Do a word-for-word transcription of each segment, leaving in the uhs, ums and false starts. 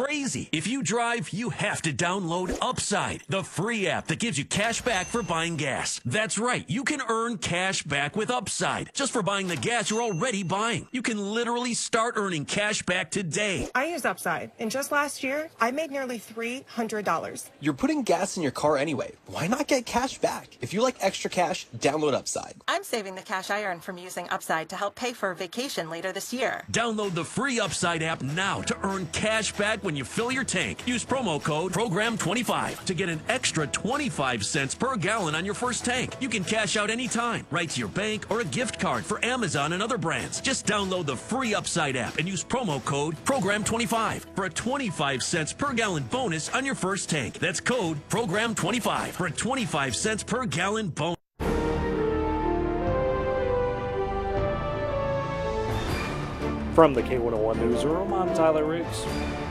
crazy. If you drive, you have to download Upside, the free app that gives you cash back for buying gas. That's right, you can earn cash back with Upside just for buying the gas you're already buying. You can literally start earning cash back today. I use Upside, and just last year, I made nearly three hundred dollars. You're putting gas in your car anyway. Why not get cash back? If you like extra cash, download Upside. I'm saving the cash I earn from using Upside to help pay for a vacation later this year. Download the free Upside app now to earn cash back when you fill your tank. Use promo code program twenty-five to get an extra twenty-five cents per gallon on your first tank. You can cash out anytime, right to your bank or a gift card for Amazon and other brands. Just download the free Upside app and use promo code program twenty-five for a twenty-five cents per gallon bonus on your first tank. That's code program twenty-five for a twenty-five cents per gallon bonus. From the K one oh one Newsroom, I'm Tyler Riggs.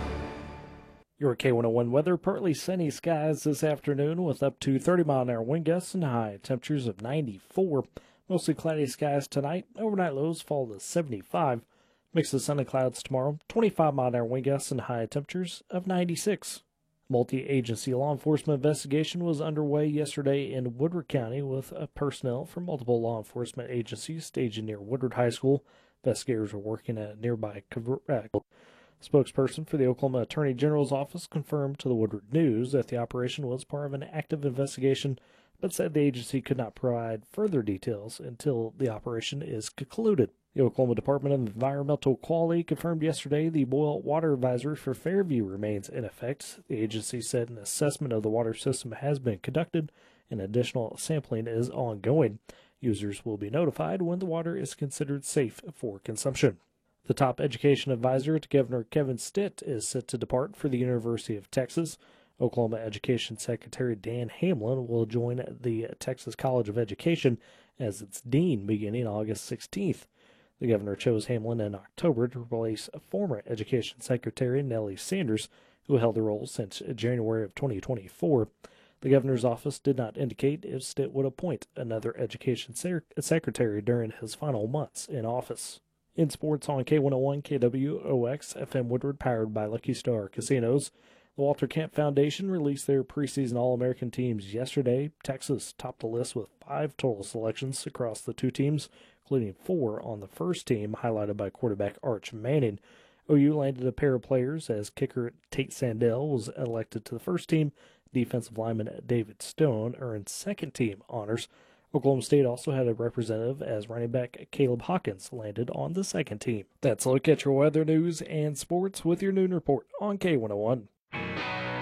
Your K one oh one weather, partly sunny skies this afternoon with up to thirty mile an hour wind gusts and high temperatures of ninety-four. Mostly cloudy skies tonight. Overnight lows fall to seventy-five. Mix of sun and clouds tomorrow. twenty-five mile an hour wind gusts and high temperatures of ninety-six. Multi-agency law enforcement investigation was underway yesterday in Woodward County with personnel from multiple law enforcement agencies stationed near Woodward High School. Investigators were working at a nearby uh, spokesperson for the Oklahoma Attorney General's office confirmed to the Woodward News that the operation was part of an active investigation, but said the agency could not provide further details until the operation is concluded. The Oklahoma Department of Environmental Quality confirmed yesterday the boil water advisory for Fairview remains in effect. The agency said an assessment of the water system has been conducted and additional sampling is ongoing. Users will be notified when the water is considered safe for consumption. The top education advisor to Governor Kevin Stitt is set to depart for the University of Texas. Oklahoma Education Secretary Dan Hamlin will join the Texas College of Education as its dean beginning August sixteenth. The governor chose Hamlin in October to replace former Education Secretary Nellie Sanders, who held the role since January of twenty twenty-four. The governor's office did not indicate if Stitt would appoint another education secretary during his final months in office. In sports on K one oh one K W O X F M Woodward, powered by Lucky Star Casinos, the Walter Camp Foundation released their preseason All-American teams yesterday. Texas topped the list with five total selections across the two teams, including four on the first team, highlighted by quarterback Arch Manning. O U landed a pair of players as kicker Tate Sandell was elected to the first team. Defensive lineman David Stone earned second-team honors. Oklahoma State also had a representative as running back Caleb Hawkins landed on the second team. That's a look at your weather news and sports with your noon report on K one oh one.